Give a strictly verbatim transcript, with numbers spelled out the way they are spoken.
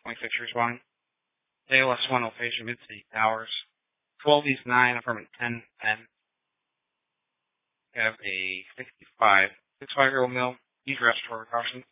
twenty-six responding. A L S one location, Mid-City Towers. twelve East nine, affirmative ten ten. We have a sixty-five, sixty-five-year-old male. He's respiratory precautions.